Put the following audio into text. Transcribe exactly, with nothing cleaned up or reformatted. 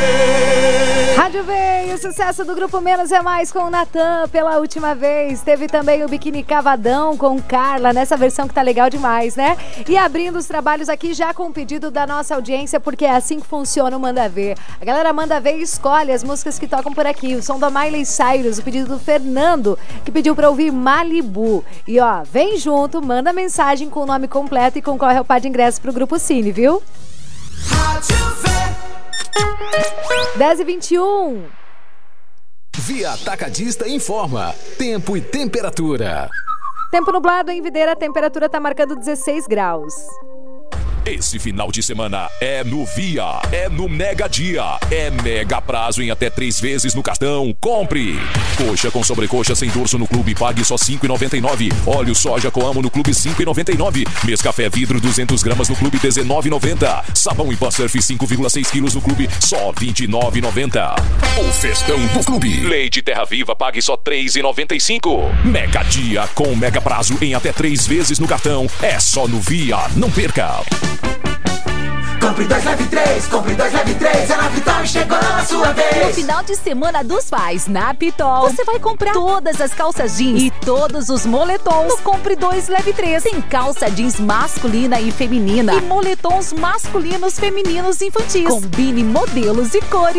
Rádio V, o sucesso do Grupo Menos é Mais com o Natan pela última vez. Teve também o Biquíni Cavadão com Carla, nessa versão que tá legal demais, né? E abrindo os trabalhos aqui já com o pedido da nossa audiência, porque é assim que funciona o Manda Ver. A galera manda ver e escolhe as músicas que tocam por aqui. O som da Miley Cyrus, o pedido do Fernando, que pediu pra ouvir Malibu. E ó, vem junto, manda mensagem com o nome completo e concorre ao par de ingressos pro Grupo Cine, viu? dez e vinte e um. Via Atacadista informa tempo e temperatura. Tempo nublado em Videira, a temperatura tá marcando dezesseis graus. Esse final de semana é no Via, é no Mega Dia, é mega prazo em até três vezes no cartão. Compre! Coxa com sobrecoxa sem dorso no clube, pague só cinco reais e noventa e nove centavos. Óleo soja Coamo no clube, cinco reais e noventa e nove centavos. Nescafé vidro duzentas gramas no clube, dezenove reais e noventa centavos. Sabão em pó surf cinco vírgula seis quilos no clube, só vinte e nove reais e noventa centavos. O festão do clube. Leite Terra Viva, pague só três reais e noventa e cinco centavos. Mega Dia com mega prazo em até três vezes no cartão. É só no Via, não perca! Compre dois, leve três, compre dois, leve três, é na Pitol e chegou a sua vez. No final de semana dos pais, na Pitol, você vai comprar todas as calças jeans e todos os moletons. No Compre dois, leve três. Tem calça jeans masculina e feminina e moletons masculinos, femininos e infantis. Combine modelos e cores.